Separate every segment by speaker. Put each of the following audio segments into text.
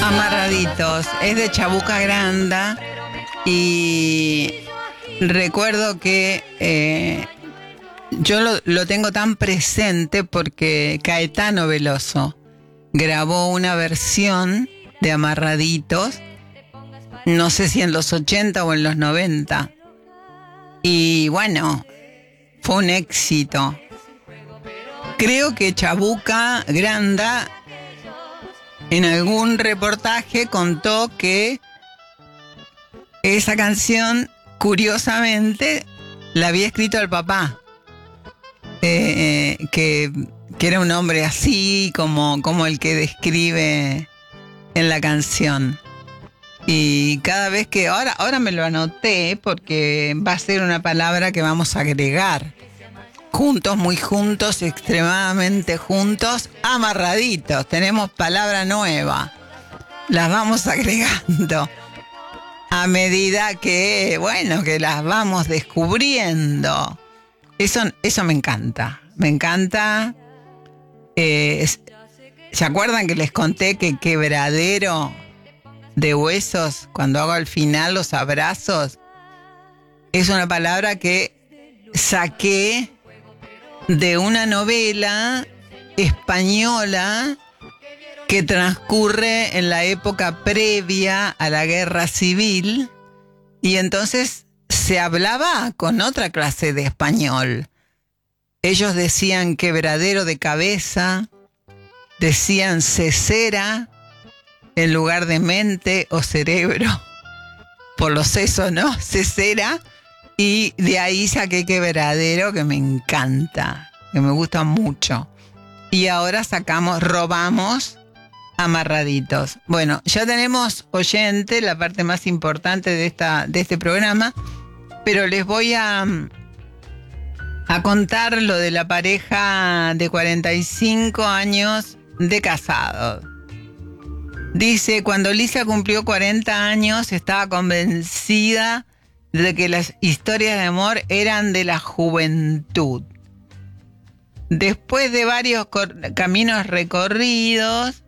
Speaker 1: Amarraditos, es de Chabuca Granda y recuerdo que yo lo tengo tan presente porque Caetano Veloso grabó una versión de Amarraditos, no sé si en los 80 o en los 90, y bueno, fue un éxito. Creo que Chabuca Granda en algún reportaje contó que esa canción, curiosamente, la había escrito el papá, que era un hombre así como el que describe en la canción. Y cada vez que... Ahora me lo anoté porque va a ser una palabra que vamos a agregar. Juntos, muy juntos, extremadamente juntos, amarraditos. Tenemos palabra nueva. Las vamos agregando a medida que, que las vamos descubriendo. Eso me encanta. Me encanta. ¿Se acuerdan que les conté que quebradero de huesos, cuando hago al final los abrazos, es una palabra que saqué de una novela española que transcurre en la época previa a la guerra civil, y entonces se hablaba con otra clase de español. Ellos decían quebradero de cabeza, decían cesera en lugar de mente o cerebro, por los sesos, ¿no? Cesera. Y de ahí saqué quebradero, que me encanta, que me gusta mucho. Y ahora robamos amarraditos. Bueno, ya tenemos oyente, la parte más importante de este programa, pero les voy a contar lo de la pareja de 45 años de casados. Dice, cuando Lisa cumplió 40 años, estaba convencida de que las historias de amor eran de la juventud. Después de varios caminos recorridos,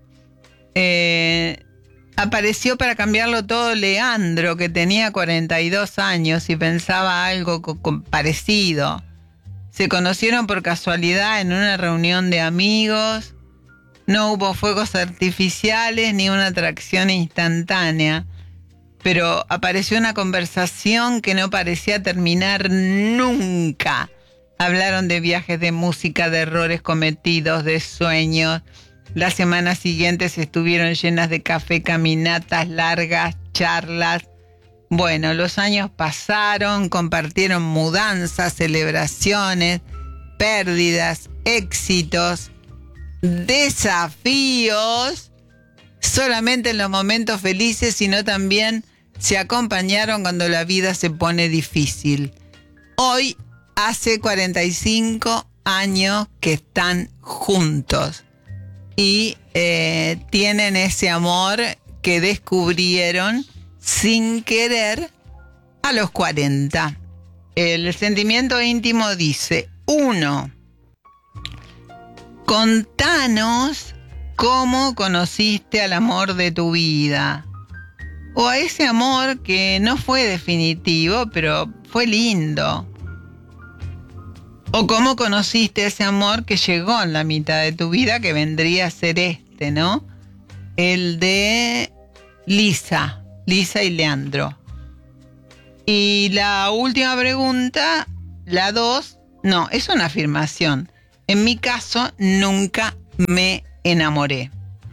Speaker 1: apareció para cambiarlo todo Leandro, que tenía 42 años y pensaba algo parecido. Se conocieron por casualidad en una reunión de amigos. No hubo fuegos artificiales ni una atracción instantánea, pero apareció una conversación que no parecía terminar nunca. Hablaron de viajes, de música, de errores cometidos, de sueños. Las semanas siguientes estuvieron llenas de café, caminatas largas, charlas. Bueno, los años pasaron, compartieron mudanzas, celebraciones, pérdidas, éxitos, desafíos, solamente en los momentos felices, sino también se acompañaron cuando la vida se pone difícil. Hoy hace 45 años que están juntos y tienen ese amor que descubrieron sin querer a los 40. El sentimiento íntimo dice: 1. Contanos cómo conociste al amor de tu vida, o a ese amor que no fue definitivo, pero fue lindo. O cómo conociste ese amor que llegó en la mitad de tu vida, que vendría a ser ¿no? El de Lisa y Leandro. Y la última pregunta, la 2, no, es una afirmación. En mi caso, nunca me enamoré.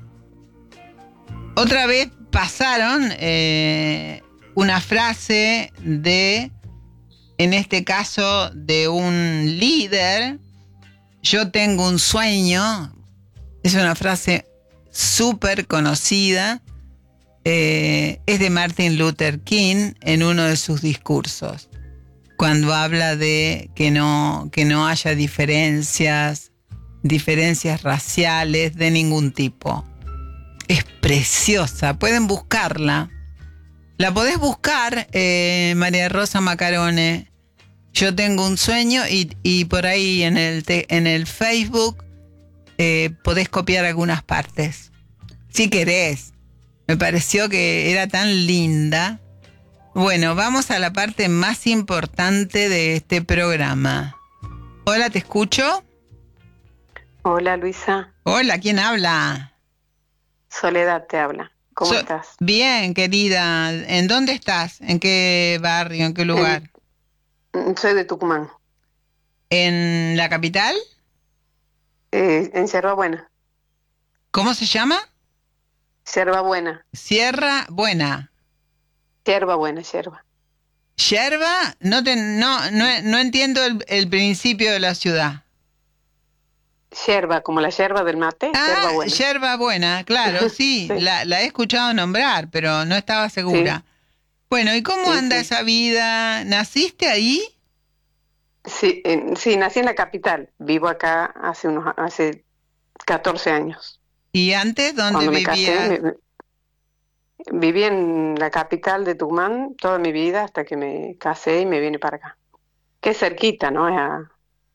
Speaker 1: Otra vez pasaron una frase en este caso, de un líder. Yo tengo un sueño. Es una frase súper conocida. Es de Martin Luther King en uno de sus discursos, cuando habla de que no haya diferencias raciales de ningún tipo. Es preciosa, pueden buscarla. La podés buscar, María Rosa Macarone. Yo tengo un sueño, y por ahí en el Facebook podés copiar algunas partes, si querés. Me pareció que era tan linda. Bueno, vamos a la parte más importante de este programa. Hola, ¿te escucho?
Speaker 2: Hola Luisa,
Speaker 1: Hola, ¿quién habla?
Speaker 2: Soledad te habla. ¿Cómo estás?
Speaker 1: Bien, querida. ¿En dónde estás? ¿En qué barrio? ¿En qué
Speaker 2: En-
Speaker 1: lugar?
Speaker 2: Soy de Tucumán,
Speaker 1: ¿En la capital?
Speaker 2: en Yerba Buena.
Speaker 1: ¿Cómo se llama?
Speaker 2: Yerba Buena,
Speaker 1: Sierra Buena.
Speaker 2: Yerba Buena, Yerba.
Speaker 1: Yerba, no entiendo el principio de la ciudad.
Speaker 2: Yerba, como la yerba del mate, Yerba
Speaker 1: Ah,
Speaker 2: Buena.
Speaker 1: Yerba Buena, claro, sí,
Speaker 2: Sí,
Speaker 1: la he escuchado nombrar, pero no estaba
Speaker 2: sí,
Speaker 1: segura. Bueno, ¿y cómo
Speaker 2: sí,
Speaker 1: anda
Speaker 2: sí.
Speaker 1: esa vida? ¿Naciste ahí?
Speaker 2: Sí, sí, nací en la capital. Vivo acá hace 14 años.
Speaker 1: ¿Y antes dónde
Speaker 2: Cuando me casé,
Speaker 1: vivías?
Speaker 2: viví en la capital de Tucumán toda mi vida hasta que me casé y me vine para acá. Que es cerquita, ¿no? Es a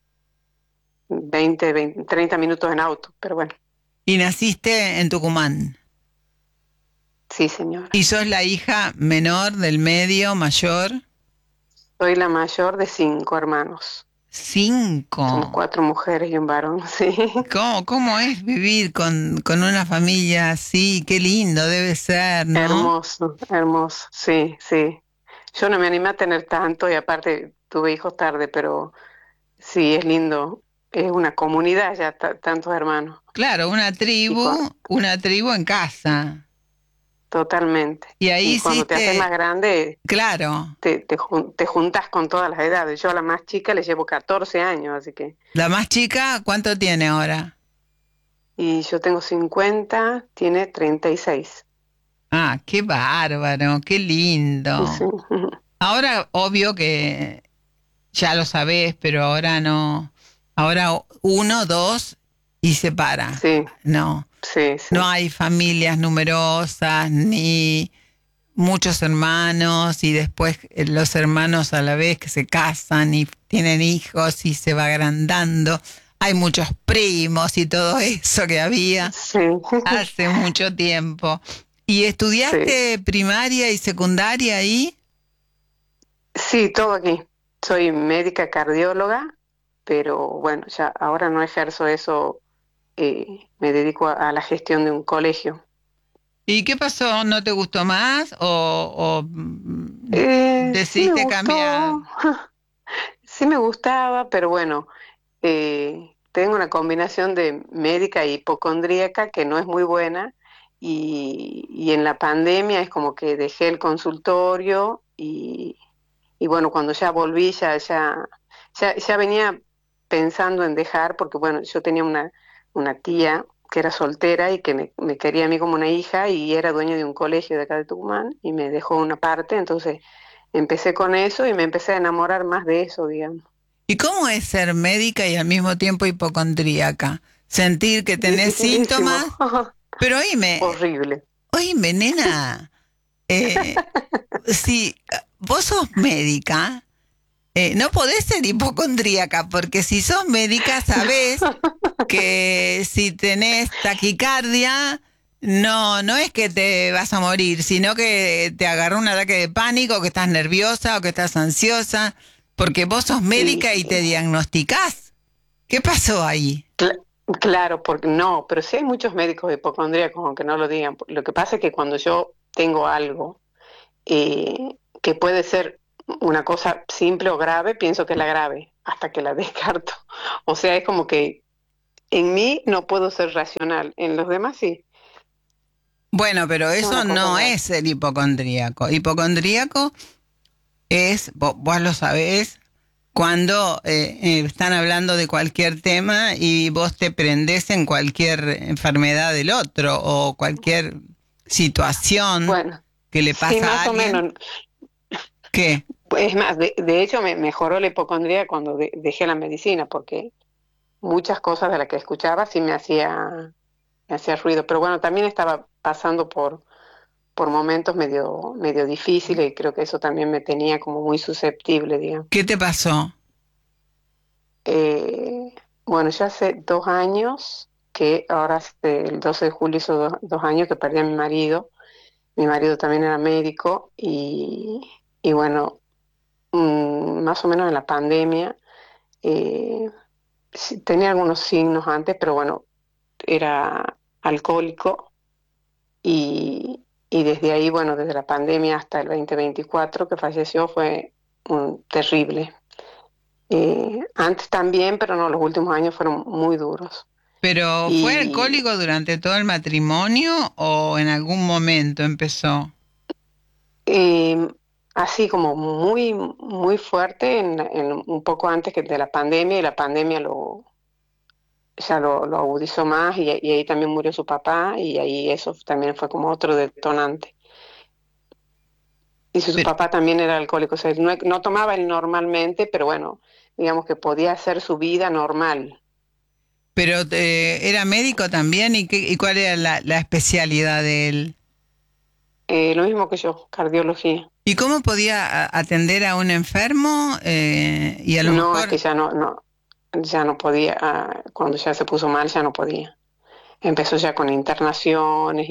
Speaker 2: 20, 30 minutos en auto, pero bueno.
Speaker 1: Y naciste en Tucumán.
Speaker 2: Sí, señora.
Speaker 1: ¿Y sos la hija menor del medio, mayor?
Speaker 2: Soy la mayor de 5 hermanos.
Speaker 1: Cinco.
Speaker 2: Somos 4 mujeres y un varón, sí.
Speaker 1: ¿Cómo es vivir con una familia así? Qué lindo debe ser, ¿no?
Speaker 2: Hermoso, hermoso, sí, sí. Yo no me animé a tener tanto y aparte tuve hijos tarde, pero sí, es lindo. Es una comunidad ya, tantos hermanos.
Speaker 1: Claro,
Speaker 2: Y cu-
Speaker 1: una tribu en casa.
Speaker 2: Totalmente.
Speaker 1: Y ahí
Speaker 2: Y cuando te haces más
Speaker 1: hiciste,
Speaker 2: grande,
Speaker 1: claro,
Speaker 2: te juntas con todas las edades. Yo a la más chica le llevo 14 años, así que...
Speaker 1: la más chica, ¿cuánto tiene ahora?
Speaker 2: Y yo tengo 50, tiene 36.
Speaker 1: Ah, qué bárbaro, qué lindo.
Speaker 2: Sí.
Speaker 1: Ahora, obvio que ya lo sabés, pero ahora no. Ahora uno, dos y se para.
Speaker 2: Sí,
Speaker 1: No,
Speaker 2: sí, sí.
Speaker 1: no hay familias numerosas ni muchos hermanos y después los hermanos a la vez que se casan y tienen hijos y se va agrandando. Hay muchos primos y todo eso que había
Speaker 2: Sí,
Speaker 1: hace mucho tiempo. ¿Y
Speaker 2: sí,
Speaker 1: estudiaste primaria y secundaria ahí?
Speaker 2: sí, todo aquí. Soy médica cardióloga, pero bueno, ya ahora no ejerzo eso, me dedico a la gestión de un colegio.
Speaker 1: ¿Y qué pasó? ¿No te gustó más o
Speaker 2: Sí me
Speaker 1: decidiste cambiar?
Speaker 2: gustó, sí me gustaba, pero bueno, tengo una combinación de médica y hipocondríaca que no es muy buena y en la pandemia es como que dejé el consultorio y bueno, cuando ya volví ya venía pensando en dejar porque bueno, yo tenía una tía que era soltera y que me quería a mí como una hija y era dueña de un colegio de acá de Tucumán y me dejó una parte, entonces empecé con eso y me empecé a enamorar más de eso, digamos.
Speaker 1: ¿Y cómo es ser médica y al mismo tiempo hipocondríaca? Sentir que tenés
Speaker 2: Dificilísimo,
Speaker 1: síntomas, pero
Speaker 2: horrible.
Speaker 1: oíme, nena, eh, si vos sos médica, no podés ser hipocondríaca, porque si sos médica sabés que si tenés taquicardia, no es que te vas a morir, sino que te agarró un ataque de pánico, que estás nerviosa o que estás ansiosa, porque vos sos
Speaker 2: Sí,
Speaker 1: médica y
Speaker 2: sí.
Speaker 1: te diagnosticás. ¿Qué pasó ahí?
Speaker 2: Claro, porque no, pero sí hay muchos médicos hipocondríacos, aunque no lo digan. Lo que pasa es que cuando yo tengo algo que puede ser una cosa simple o grave, pienso que es la grave, hasta que la descarto. O sea, es como que en mí no puedo ser racional, en los demás sí.
Speaker 1: Bueno, pero
Speaker 2: Es
Speaker 1: eso
Speaker 2: una cosa
Speaker 1: no
Speaker 2: rara.
Speaker 1: es el hipocondríaco. Hipocondríaco es, vos lo sabés, cuando están hablando de cualquier tema y vos te prendés en cualquier enfermedad del otro o cualquier situación
Speaker 2: Bueno,
Speaker 1: que le
Speaker 2: sí,
Speaker 1: pasa a
Speaker 2: más o
Speaker 1: alguien.
Speaker 2: menos.
Speaker 1: ¿Qué?
Speaker 2: Es más, de hecho me mejoró la hipocondría cuando dejé la medicina, porque muchas cosas de las que escuchaba sí me hacía ruido. Pero bueno, también estaba pasando por momentos medio difíciles y creo que eso también me tenía como muy susceptible, digamos.
Speaker 1: ¿Qué te pasó?
Speaker 2: Eh, bueno, ya hace 2 años, que ahora el 12 de julio hizo 2 años que perdí a mi marido mi marido también era médico y bueno, más o menos en la pandemia, eh, sí, tenía algunos signos antes, pero bueno, era alcohólico y desde ahí, bueno, desde la pandemia hasta el 2024 que falleció fue terrible. Antes también, pero no, los últimos años fueron muy duros.
Speaker 1: ¿Pero fue
Speaker 2: Y
Speaker 1: alcohólico durante todo el matrimonio o en algún momento empezó?
Speaker 2: eh, así como muy, muy fuerte un poco antes que de la pandemia, y la pandemia lo agudizó más y ahí también murió su papá y ahí eso también fue como otro detonante. Y su
Speaker 1: Pero,
Speaker 2: papá también era alcohólico, o sea, no tomaba él normalmente, pero bueno, digamos que podía hacer su vida normal.
Speaker 1: ¿Era médico también? ¿Y cuál era la especialidad de él?
Speaker 2: Lo mismo que yo, cardiología.
Speaker 1: ¿Y cómo podía atender a un enfermo? Y a lo
Speaker 2: No, es que
Speaker 1: mejor,
Speaker 2: ya no podía, cuando ya se puso mal ya no podía. Empezó ya con internaciones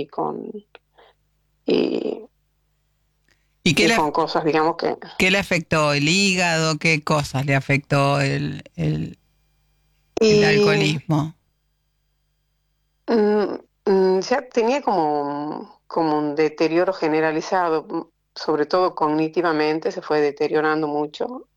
Speaker 2: y,
Speaker 1: ¿y
Speaker 2: y con cosas, digamos que
Speaker 1: qué le afectó el hígado? ¿Qué cosas le afectó el
Speaker 2: y
Speaker 1: alcoholismo?
Speaker 2: ya tenía como un deterioro generalizado, sobre todo cognitivamente se fue deteriorando mucho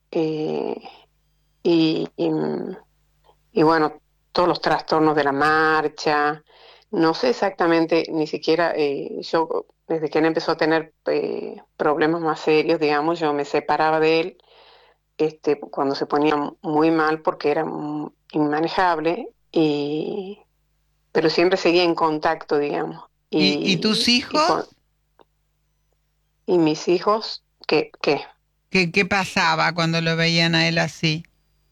Speaker 2: y, y, mm, y bueno, todos los trastornos de la marcha, no sé exactamente, ni siquiera yo, desde que él empezó a tener problemas más serios, digamos, yo me separaba de él cuando se ponía muy mal porque era inmanejable, pero siempre seguía en contacto, digamos.
Speaker 1: ¿Y tus hijos?
Speaker 2: Y mis hijos, ¿qué?
Speaker 1: ¿Qué pasaba cuando lo veían a él así?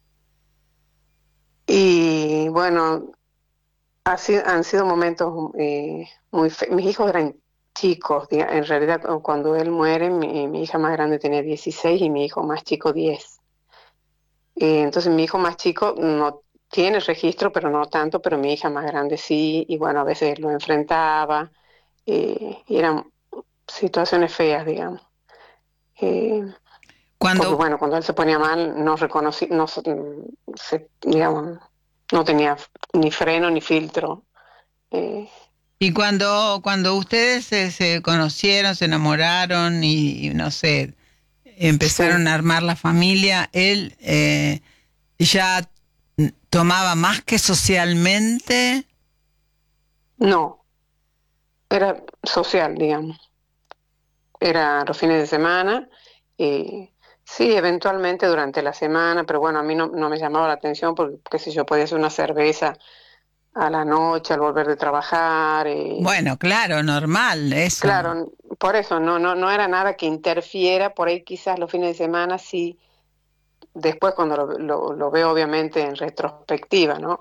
Speaker 2: Y bueno, han sido momentos mis hijos eran chicos, en realidad cuando él muere, mi hija más grande tenía 16 y mi hijo más chico 10. Entonces mi hijo más chico no tiene registro, pero no tanto, pero mi hija más grande sí, y bueno, a veces lo enfrentaba, y eran situaciones feas, digamos. Eh, Porque
Speaker 1: Cuando,
Speaker 2: bueno, cuando él se ponía mal, no reconocí, no, digamos, no tenía ni freno ni filtro. Eh,
Speaker 1: y cuando ustedes se conocieron, se enamoraron y no sé,
Speaker 2: sí,
Speaker 1: empezaron a armar la familia, él ya tomaba más que socialmente.
Speaker 2: no, era social, digamos. Era los fines de semana. Sí, eventualmente durante la semana, pero bueno, a mí no me llamaba la atención porque, qué sé yo, podía hacer una cerveza a la noche al volver de trabajar.
Speaker 1: Bueno, claro, normal, eso.
Speaker 2: Claro, por eso no era nada que interfiera, por ahí quizás los fines de semana sí. Después, cuando lo veo obviamente en retrospectiva, ¿no?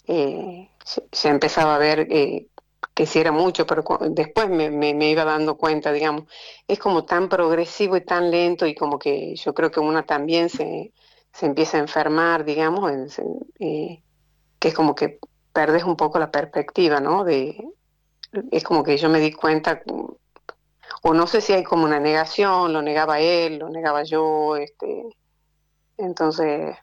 Speaker 2: Se empezaba a ver que sí era mucho, pero después me iba dando cuenta, digamos, es como tan progresivo y tan lento y como que yo creo que una también se empieza a enfermar, digamos, que es como que perdes un poco la perspectiva, ¿no? Es como que yo me di cuenta, o no sé si hay como una negación, lo negaba él, lo negaba yo, entonces...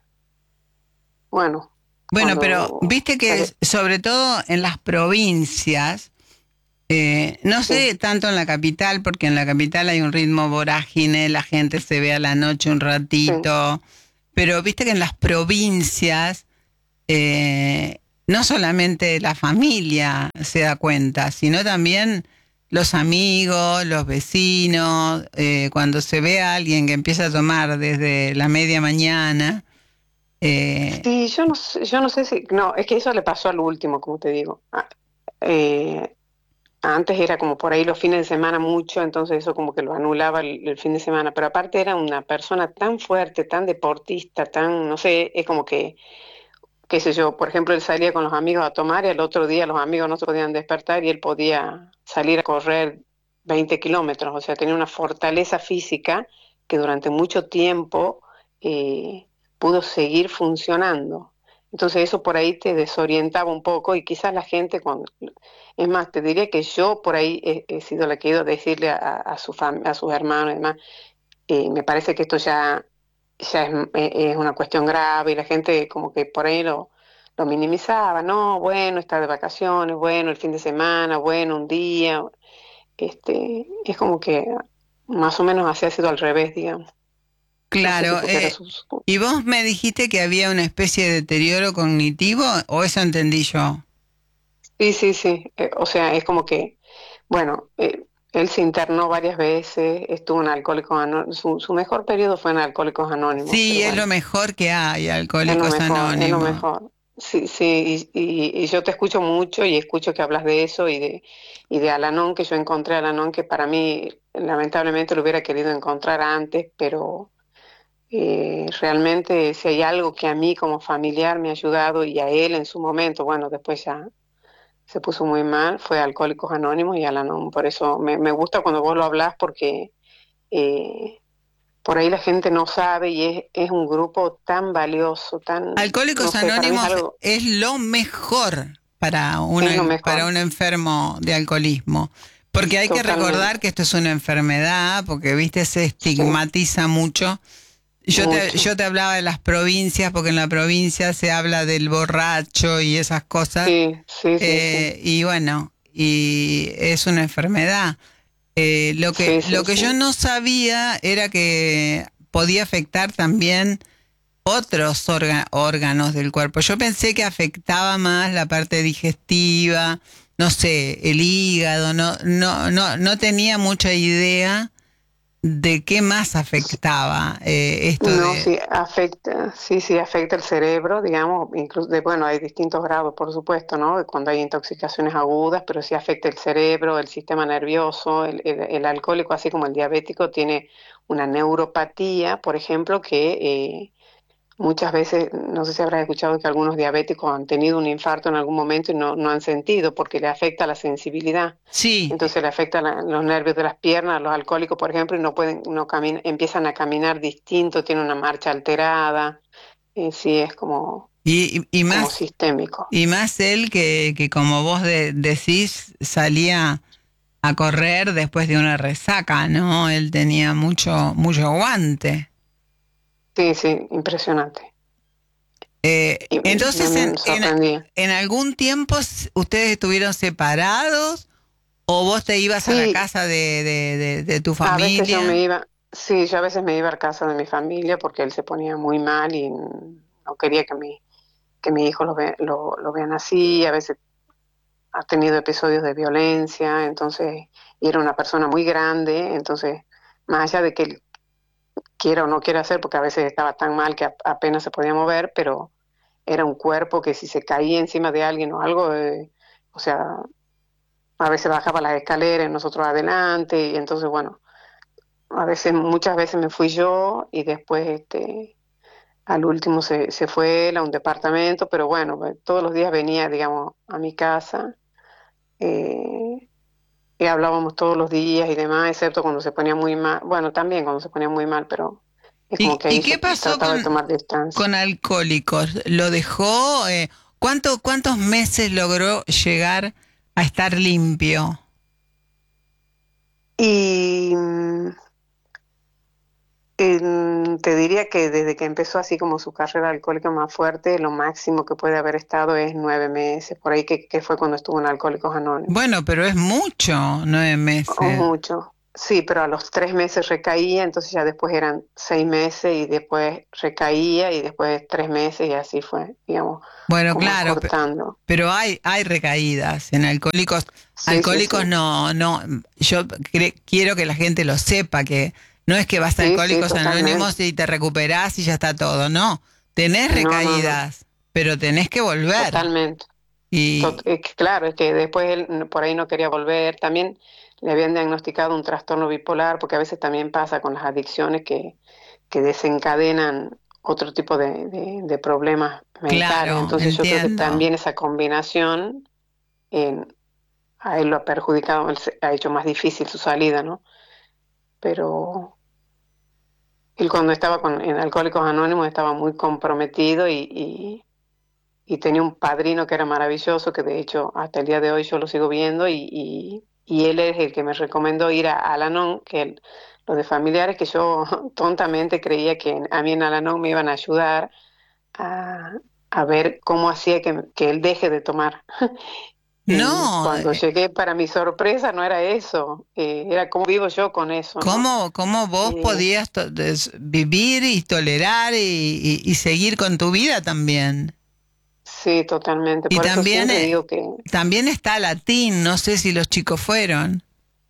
Speaker 2: Bueno,
Speaker 1: Bueno, pero
Speaker 2: cuando
Speaker 1: viste que
Speaker 2: sale,
Speaker 1: sobre todo en las provincias, no
Speaker 2: sí,
Speaker 1: sé tanto en la capital, porque en la capital hay un ritmo vorágine, la gente se ve a la noche un
Speaker 2: sí,
Speaker 1: ratito, pero viste que en las provincias no solamente la familia se da cuenta, sino también los amigos, los vecinos, cuando se ve a alguien que empieza a tomar desde la media mañana. eh,
Speaker 2: sí, yo no sé si, no, es que eso le pasó al último, como te digo. Eh, Antes era como por ahí los fines de semana mucho, entonces eso como que lo anulaba el fin de semana, pero aparte era una persona tan fuerte, tan deportista, tan, no sé, es como que, qué sé yo, por ejemplo, él salía con los amigos a tomar y al otro día los amigos no se podían despertar y él podía salir a correr 20 kilómetros, o sea, tenía una fortaleza física que durante mucho tiempo pudo seguir funcionando. Entonces eso por ahí te desorientaba un poco y quizás la gente cuando... Es más, te diría que yo por ahí he sido la que he ido a decirle a sus hermanos y demás, me parece que esto ya es una cuestión grave y la gente como que por ahí lo minimizaba, no, bueno, está de vacaciones, bueno, el fin de semana, bueno, un día, es como que más o menos así ha sido al revés, digamos. No sé si
Speaker 1: Claro,
Speaker 2: porque era
Speaker 1: ¿y vos me dijiste que había una especie de deterioro cognitivo o eso entendí yo?
Speaker 2: Sí, sí, sí, o sea, es como que, bueno, él se internó varias veces, estuvo en Alcohólicos Anónimos, su mejor periodo fue en Alcohólicos Anónimos,
Speaker 1: Sí,
Speaker 2: pero
Speaker 1: es lo
Speaker 2: bueno.
Speaker 1: mejor que hay,
Speaker 2: Es lo
Speaker 1: Alcohólicos
Speaker 2: mejor, es lo
Speaker 1: Anónimos.
Speaker 2: mejor. Sí, sí, y yo te escucho mucho y escucho que hablas de eso y de Al-Anon, que yo encontré a Al-Anon, que para mí lamentablemente lo hubiera querido encontrar antes, pero realmente si hay algo que a mí como familiar me ha ayudado y a él en su momento, bueno, después ya se puso muy mal, fue Alcohólicos Anónimos y Al-Anon. Por eso me gusta cuando vos lo hablas porque... eh, por ahí la gente no sabe y es un grupo tan valioso, tan, no
Speaker 1: Alcohólicos
Speaker 2: sé, para mí es
Speaker 1: Anónimos
Speaker 2: algo,
Speaker 1: es lo mejor
Speaker 2: es lo
Speaker 1: para
Speaker 2: mejor,
Speaker 1: un enfermo de alcoholismo. Porque hay que recordar
Speaker 2: totalmente,
Speaker 1: que esto es una enfermedad, porque, viste, se
Speaker 2: sí,
Speaker 1: estigmatiza mucho.
Speaker 2: mucho,
Speaker 1: Yo te hablaba de las provincias, porque en la provincia se habla del borracho y esas cosas.
Speaker 2: sí, sí, sí, sí,
Speaker 1: Y bueno, y es una enfermedad.
Speaker 2: sí, sí,
Speaker 1: Lo que yo
Speaker 2: sí,
Speaker 1: no sabía era que podía afectar también otros órganos del cuerpo. Yo pensé que afectaba más la parte digestiva, no sé, el hígado, no tenía mucha idea de qué más afectaba esto
Speaker 2: no,
Speaker 1: de...
Speaker 2: sí, afecta, sí, sí, afecta el cerebro, digamos, incluso, bueno, hay distintos grados, por supuesto, ¿no? De cuando hay intoxicaciones agudas, pero sí afecta el cerebro, el sistema nervioso, el alcohólico, así como el diabético, tiene una neuropatía, por ejemplo, que muchas veces, no sé si habrás escuchado que algunos diabéticos han tenido un infarto en algún momento y no han sentido porque le afecta la sensibilidad.
Speaker 1: Sí,
Speaker 2: Entonces le afecta los nervios de las piernas, a los alcohólicos, por ejemplo, y no pueden, no empiezan a caminar distinto, tienen una marcha alterada. Sí, es como sistémico.
Speaker 1: y más él que como vos decís, salía a correr después de una resaca, ¿no? Él tenía mucho aguante.
Speaker 2: Sí, sí, impresionante. Y a
Speaker 1: Entonces,
Speaker 2: mí me sorprendía.
Speaker 1: en algún tiempo ustedes estuvieron separados o vos te ibas a la
Speaker 2: Sí,
Speaker 1: casa de tu
Speaker 2: a veces yo me
Speaker 1: familia.
Speaker 2: iba, sí, yo a veces me iba a casa de mi familia porque él se ponía muy mal y no quería que mi hijo lo vean así, a veces ha tenido episodios de violencia, entonces, y era una persona muy grande, entonces, más allá de que él quiera o no quiera hacer, porque a veces estaba tan mal que apenas se podía mover, pero era un cuerpo que si se caía encima de alguien o algo, o sea, a veces bajaba las escaleras, nosotros adelante, y entonces, bueno, muchas veces me fui yo y después, al último se fue él a un departamento, pero bueno, todos los días venía, digamos, a mi casa. eh, y hablábamos todos los días y demás, excepto cuando se ponía muy mal, bueno, también cuando se ponía muy mal, pero es como que
Speaker 1: Y
Speaker 2: ahí
Speaker 1: qué
Speaker 2: yo
Speaker 1: pasó
Speaker 2: trataba de tomar distancia.
Speaker 1: con Alcohólicos? ¿Lo dejó? ¿Cuántos meses logró llegar a estar limpio?
Speaker 2: Y te diría que desde que empezó así como su carrera alcohólica más fuerte, lo máximo que puede haber estado es 9 meses, por ahí que fue cuando estuvo en Alcohólicos Anónimos.
Speaker 1: Bueno, pero es mucho, 9
Speaker 2: O
Speaker 1: meses.
Speaker 2: mucho. Sí, pero a los 3 meses recaía, entonces ya después eran 6 meses y después recaía y después 3 meses y así fue, digamos,
Speaker 1: Bueno,
Speaker 2: como
Speaker 1: claro,
Speaker 2: acortando.
Speaker 1: pero hay recaídas en alcohólicos.
Speaker 2: Sí, sí, sí.
Speaker 1: Alcohólicos yo quiero que la gente lo sepa, que no es que vas a
Speaker 2: Sí, sí,
Speaker 1: Alcohólicos
Speaker 2: totalmente.
Speaker 1: Anónimos y te recuperás y ya está todo, no. Tenés
Speaker 2: No, no, no,
Speaker 1: recaídas, pero tenés que volver.
Speaker 2: totalmente.
Speaker 1: Y
Speaker 2: Es que claro, es que después él por ahí no quería volver. También le habían diagnosticado un trastorno bipolar, porque a veces también pasa con las adicciones que desencadenan otro tipo de problemas mentales.
Speaker 1: claro,
Speaker 2: Entonces yo creo que
Speaker 1: entiendo.
Speaker 2: también esa combinación eh, a él lo ha perjudicado, ha hecho más difícil su salida, ¿no? Pero él cuando estaba en Alcohólicos Anónimos estaba muy comprometido y y tenía un padrino que era maravilloso, que de hecho hasta el día de hoy yo lo sigo viendo, y él es el que me recomendó ir a Al-Anon, los de familiares, que yo tontamente creía que a mí en Al-Anon me iban a ayudar a, a ver cómo hacía que él deje de tomar. Y
Speaker 1: No,
Speaker 2: cuando llegué, para mi sorpresa, no era eso, era cómo vivo yo con eso, ¿no?
Speaker 1: ¿cómo vos
Speaker 2: Eh,
Speaker 1: podías vivir y tolerar y seguir con tu vida también?
Speaker 2: sí, totalmente.
Speaker 1: Y
Speaker 2: Por eso
Speaker 1: también,
Speaker 2: siempre digo que
Speaker 1: también está Latín, no sé si los chicos fueron.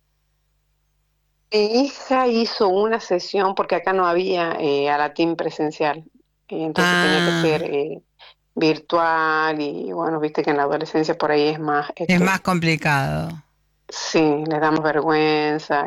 Speaker 2: mi hija hizo una sesión porque acá no había Alatín presencial, y entonces tenía que ser
Speaker 1: Ah,
Speaker 2: virtual y bueno, viste que en la adolescencia por ahí es más,
Speaker 1: es más complicado.
Speaker 2: sí, le damos vergüenza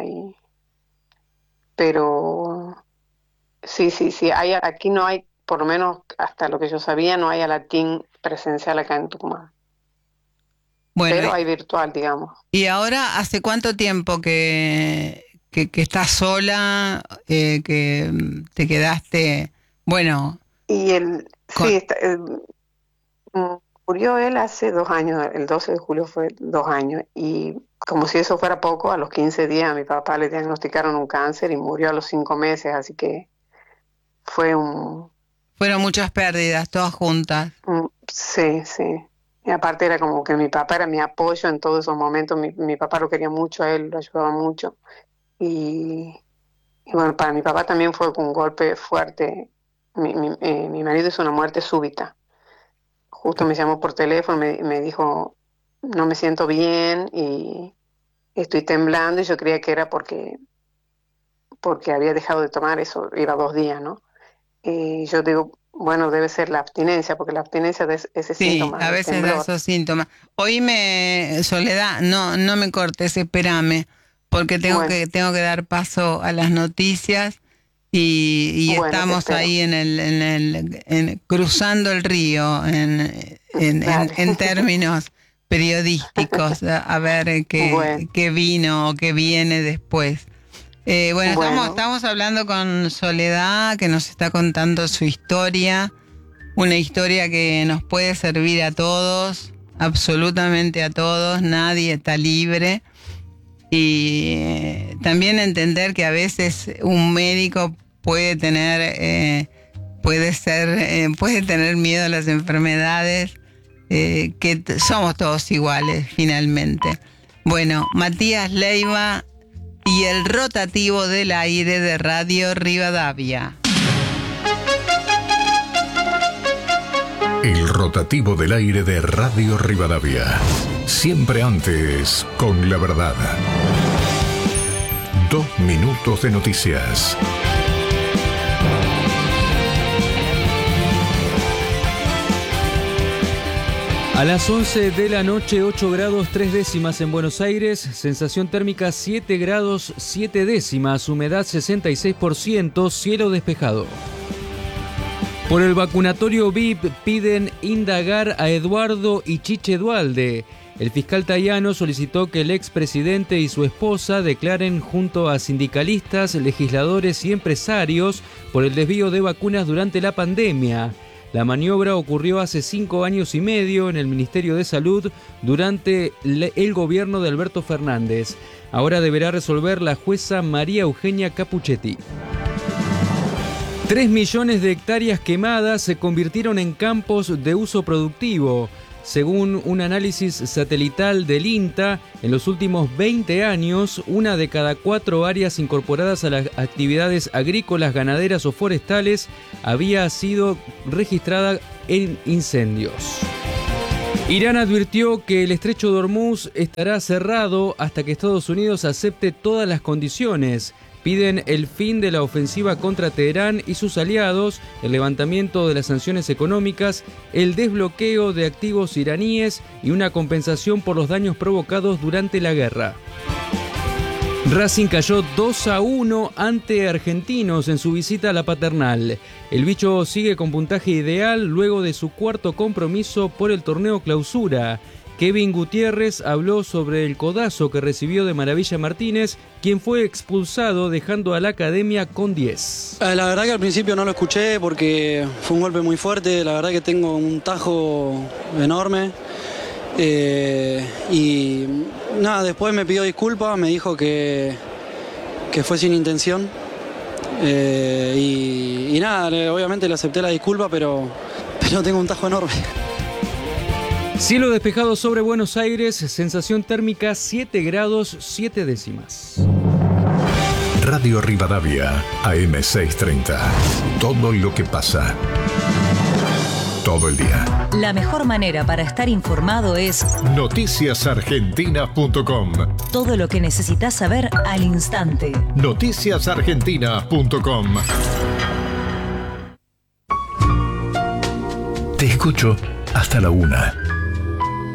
Speaker 2: pero sí, sí, sí, aquí no hay, por lo menos hasta lo que yo sabía, no hay Alatín presencial acá en Tucumán,
Speaker 1: Bueno,
Speaker 2: pero hay virtual, digamos.
Speaker 1: ¿y ahora hace cuánto tiempo que estás sola, que te quedaste, bueno,
Speaker 2: Y
Speaker 1: con,
Speaker 2: sí, murió él hace 2 años, el 12 de julio fue 2 años, y como si eso fuera poco, a los 15 días a mi papá le diagnosticaron un cáncer y murió a los 5 meses, así que fue
Speaker 1: fueron muchas pérdidas, todas juntas?
Speaker 2: sí, sí. Y aparte era como que mi papá era mi apoyo en todos esos momentos, mi papá lo quería mucho a él, lo ayudaba mucho, y, y bueno, para mi papá también fue un golpe fuerte. Mi marido hizo una muerte súbita. Justo me llamó por teléfono, me dijo, no me siento bien y estoy temblando, y yo creía que era porque había dejado de tomar eso, iba 2 días, ¿no? Y yo digo, bueno, debe ser la abstinencia, porque la abstinencia de ese
Speaker 1: Sí,
Speaker 2: síntoma
Speaker 1: a
Speaker 2: del
Speaker 1: veces da
Speaker 2: temblor.
Speaker 1: esos síntomas. Oíme, Soledad, no me cortes, espérame, porque
Speaker 2: Bueno,
Speaker 1: tengo que dar paso a las noticias y
Speaker 2: bueno, te
Speaker 1: estamos
Speaker 2: espero.
Speaker 1: ahí cruzando el río
Speaker 2: Dale.
Speaker 1: en términos periodísticos, a ver
Speaker 2: Bueno,
Speaker 1: qué vino o qué viene después. Bueno,
Speaker 2: bueno,
Speaker 1: estamos hablando con Soledad, que nos está contando su historia. Una historia que nos puede servir a todos, absolutamente a todos, nadie está libre. Y también entender que a veces un médico puede tener miedo a las enfermedades, somos todos iguales finalmente. Bueno, Matías Leiva y el rotativo del aire de Radio Rivadavia.
Speaker 3: El rotativo del aire de Radio Rivadavia. Siempre antes, con la verdad. 2 minutos de noticias.
Speaker 4: A las 11 de la noche, 8 grados 3 décimas en Buenos Aires, sensación térmica 7 grados 7 décimas, humedad 66%, cielo despejado. Por el vacunatorio VIP piden indagar a Eduardo y Chiche Duhalde. El fiscal Tayano solicitó que el expresidente y su esposa declaren junto a sindicalistas, legisladores y empresarios por el desvío de vacunas durante la pandemia. La maniobra ocurrió hace 5 años y medio en el Ministerio de Salud durante el gobierno de Alberto Fernández. Ahora deberá resolver la jueza María Eugenia Capuchetti. 3 millones de hectáreas quemadas se convirtieron en campos de uso productivo. Según un análisis satelital del INTA, en los últimos 20 años, 1 de cada 4 áreas incorporadas a las actividades agrícolas, ganaderas o forestales había sido registrada en incendios. Irán advirtió que el estrecho de Hormuz estará cerrado hasta que Estados Unidos acepte todas las condiciones. Piden el fin de la ofensiva contra Teherán y sus aliados, el levantamiento de las sanciones económicas, el desbloqueo de activos iraníes y una compensación por los daños provocados durante la guerra. Racing cayó 2-1 ante Argentinos en su visita a la Paternal. El bicho sigue con puntaje ideal luego de su cuarto compromiso por el torneo Clausura. Kevin Gutiérrez habló sobre el codazo que recibió de Maravilla Martínez, quien fue expulsado dejando a la academia con 10.
Speaker 5: La verdad que al principio no lo escuché porque fue un golpe muy fuerte, la verdad que tengo un tajo enorme. Y nada, después me pidió disculpas, me dijo que fue sin intención. Y nada, obviamente le acepté la disculpa, pero tengo un tajo enorme.
Speaker 4: Cielo despejado sobre Buenos Aires, sensación térmica 7 grados 7 décimas.
Speaker 3: Radio Rivadavia, AM630. Todo lo que pasa. Todo el día.
Speaker 6: La mejor manera para estar informado es
Speaker 3: noticiasargentina.com.
Speaker 6: todo lo que necesitas saber al instante.
Speaker 3: noticiasargentina.com. Te escucho hasta la 1.